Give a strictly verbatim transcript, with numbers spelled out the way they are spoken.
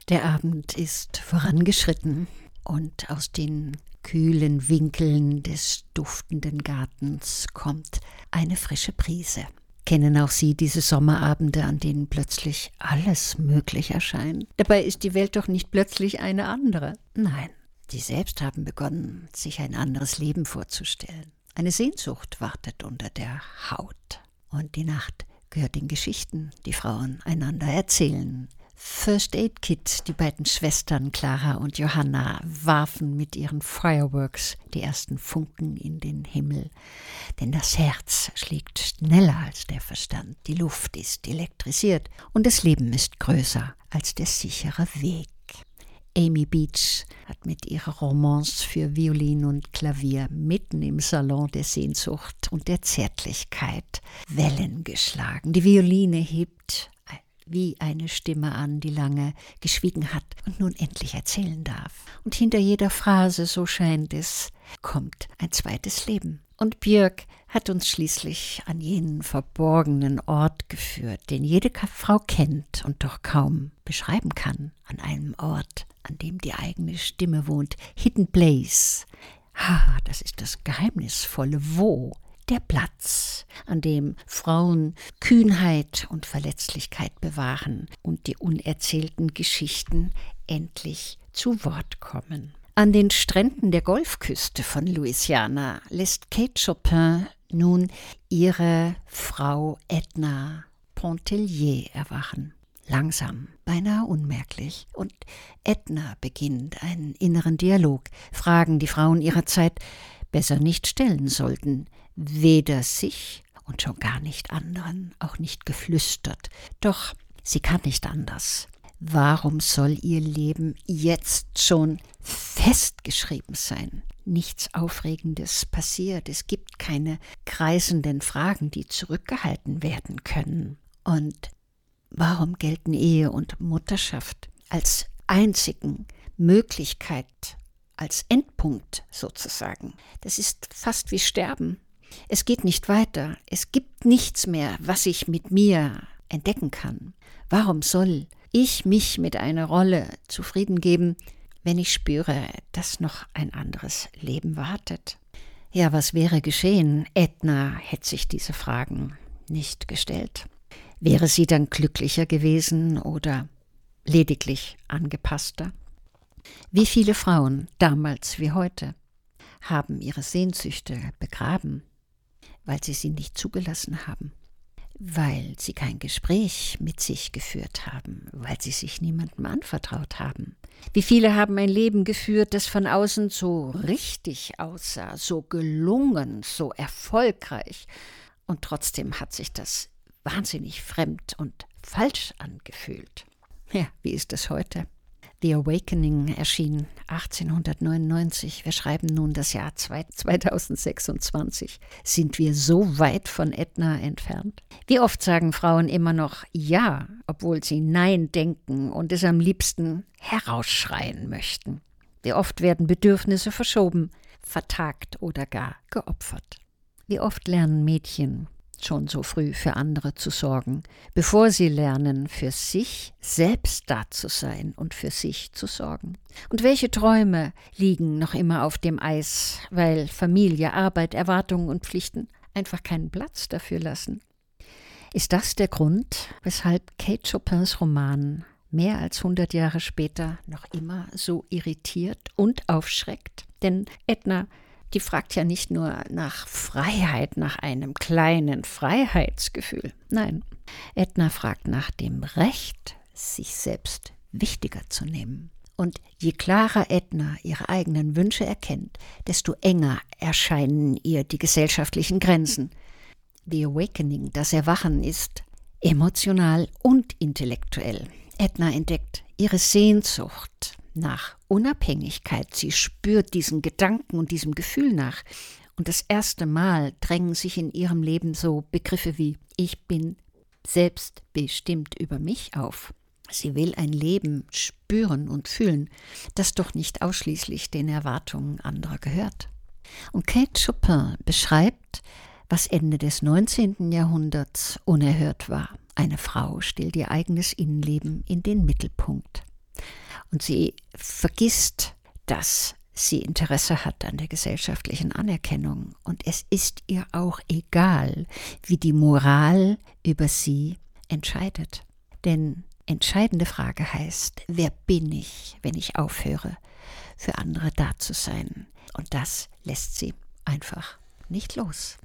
Der Abend ist vorangeschritten und aus den kühlen Winkeln des duftenden Gartens kommt eine frische Brise. Kennen auch Sie diese Sommerabende, an denen plötzlich alles möglich erscheint? Dabei ist die Welt doch nicht plötzlich eine andere. Nein, Sie selbst haben begonnen, sich ein anderes Leben vorzustellen. Eine Sehnsucht wartet unter der Haut. Und die Nacht gehört den Geschichten, die Frauen einander erzählen. First Aid Kit, die beiden Schwestern Clara und Johanna, warfen mit ihren Fireworks die ersten Funken in den Himmel. Denn das Herz schlägt schneller als der Verstand, die Luft ist elektrisiert und das Leben ist größer als der sichere Weg. Amy Beach hat mit ihrer Romance für Violin und Klavier mitten im Salon der Sehnsucht und der Zärtlichkeit Wellen geschlagen. Die Violine hebt wie eine Stimme an, die lange geschwiegen hat und nun endlich erzählen darf. Und hinter jeder Phrase, so scheint es, kommt ein zweites Leben. Und Björk hat uns schließlich an jenen verborgenen Ort geführt, den jede Frau kennt und doch kaum beschreiben kann. An einem Ort, an dem die eigene Stimme wohnt. Hidden Place. Ah, das ist das geheimnisvolle Wo. Der Platz, an dem Frauen Kühnheit und Verletzlichkeit bewahren und die unerzählten Geschichten endlich zu Wort kommen. An den Stränden der Golfküste von Louisiana lässt Kate Chopin nun ihre Frau Edna Pontellier erwachen. Langsam, beinahe unmerklich. Und Edna beginnt einen inneren Dialog, Fragen, die Frauen ihrer Zeit besser nicht stellen sollten. Weder sich und schon gar nicht anderen, auch nicht geflüstert. Doch sie kann nicht anders. Warum soll ihr Leben jetzt schon festgeschrieben sein? Nichts Aufregendes passiert. Es gibt keine kreisenden Fragen, die zurückgehalten werden können. Und warum gelten Ehe und Mutterschaft als einzigen Möglichkeit, als Endpunkt sozusagen? Das ist fast wie Sterben. Es geht nicht weiter. Es gibt nichts mehr, was ich mit mir entdecken kann. Warum soll ich mich mit einer Rolle zufrieden geben, wenn ich spüre, dass noch ein anderes Leben wartet? Ja, was wäre geschehen? Edna hätte sich diese Fragen nicht gestellt. Wäre sie dann glücklicher gewesen oder lediglich angepasster? Wie viele Frauen, damals wie heute, haben ihre Sehnsüchte begraben, weil sie sie nicht zugelassen haben, weil sie kein Gespräch mit sich geführt haben, weil sie sich niemandem anvertraut haben. Wie viele haben ein Leben geführt, das von außen so richtig aussah, so gelungen, so erfolgreich, und trotzdem hat sich das wahnsinnig fremd und falsch angefühlt. Ja, wie ist es heute? The Awakening erschien achtzehnhundertneunundneunzig. Wir schreiben nun das Jahr zweitausendsechsundzwanzig. Sind wir so weit von Edna entfernt? Wie oft sagen Frauen immer noch Ja, obwohl sie Nein denken und es am liebsten herausschreien möchten? Wie oft werden Bedürfnisse verschoben, vertagt oder gar geopfert? Wie oft lernen Mädchen schon so früh für andere zu sorgen, bevor sie lernen, für sich selbst da zu sein und für sich zu sorgen? Und welche Träume liegen noch immer auf dem Eis, weil Familie, Arbeit, Erwartungen und Pflichten einfach keinen Platz dafür lassen? Ist das der Grund, weshalb Kate Chopins Roman mehr als hundert Jahre später noch immer so irritiert und aufschreckt? Denn Edna, die fragt ja nicht nur nach Freiheit, nach einem kleinen Freiheitsgefühl. Nein, Edna fragt nach dem Recht, sich selbst wichtiger zu nehmen. Und je klarer Edna ihre eigenen Wünsche erkennt, desto enger erscheinen ihr die gesellschaftlichen Grenzen. The Awakening, das Erwachen, ist emotional und intellektuell. Edna entdeckt ihre Sehnsucht nach Unabhängigkeit. Sie spürt diesen Gedanken und diesem Gefühl nach. Und das erste Mal drängen sich in ihrem Leben so Begriffe wie ich bin selbstbestimmt über mich auf. Sie will ein Leben spüren und fühlen, das doch nicht ausschließlich den Erwartungen anderer gehört. Und Kate Chopin beschreibt, was Ende des neunzehnten Jahrhunderts unerhört war. Eine Frau stellt ihr eigenes Innenleben in den Mittelpunkt. Und sie vergisst, dass sie Interesse hat an der gesellschaftlichen Anerkennung. Und es ist ihr auch egal, wie die Moral über sie entscheidet. Denn entscheidende Frage heißt, wer bin ich, wenn ich aufhöre, für andere da zu sein? Und das lässt sie einfach nicht los.